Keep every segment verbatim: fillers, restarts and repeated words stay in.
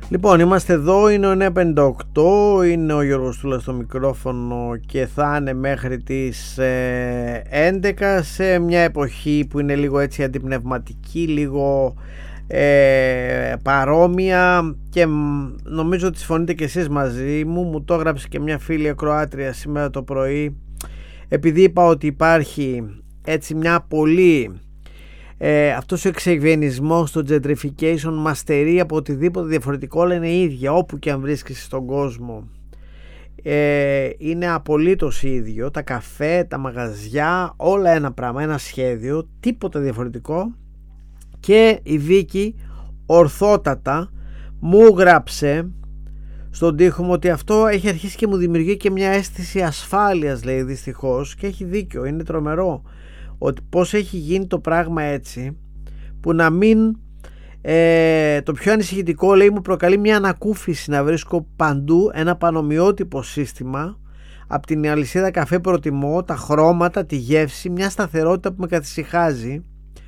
Λοιπόν, είμαστε εδώ, είναι ο εννιά πενήντα οκτώ, είναι ο Γιώργος Τούλας στο μικρόφωνο και θα είναι μέχρι τις ε, έντεκα, σε μια εποχή που είναι λίγο έτσι αντιπνευματική, λίγο ε, παρόμοια, και νομίζω ότι συμφωνείτε και εσείς μαζί μου. Μου το έγραψε και μια φίλη ακροάτρια σήμερα το πρωί, επειδή είπα ότι υπάρχει έτσι μια πολύ... Ε, αυτός ο εξευγενισμός, το gentrification, μαστερεί από οτιδήποτε διαφορετικό, όλα είναι ίδια όπου και αν βρίσκεσαι στον κόσμο. Ε, είναι απολύτως ίδιο, τα καφέ, τα μαγαζιά, όλα ένα πράγμα, ένα σχέδιο, τίποτα διαφορετικό. Και η Βίκη ορθότατα μου γράψε στον τοίχο μου ότι αυτό έχει αρχίσει και μου δημιουργεί και μια αίσθηση ασφάλειας, λέει, δυστυχώς, και έχει δίκιο, είναι τρομερό ότι πως έχει γίνει το πράγμα έτσι, που να μην ε, το πιο ανησυχητικό, λέει, μου προκαλεί μια ανακούφιση να βρίσκω παντού ένα πανομοιότυπο σύστημα. Από την αλυσίδα καφέ προτιμώ τα χρώματα, τη γεύση, μια σταθερότητα που με καθησυχάζει.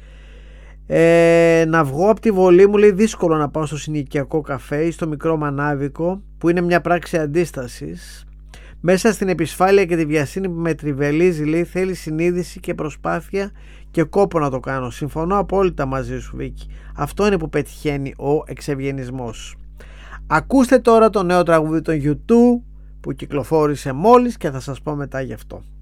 Ε, να βγω από τη βολή μου, λέει, δύσκολο να πάω στο συνοικιακό καφέ ή στο μικρό μανάβικο, που είναι μια πράξη αντίστασης. Μέσα στην επισφάλεια και τη βιασύνη που με τριβελίζει, λέει, θέλει συνείδηση και προσπάθεια και κόπο να το κάνω. Συμφωνώ απόλυτα μαζί σου, Βίκη. Αυτό είναι που πετυχαίνει ο εξευγενισμός. Ακούστε τώρα το νέο τραγούδι των γιου τού που κυκλοφόρησε μόλις και θα σας πω μετά γι' αυτό.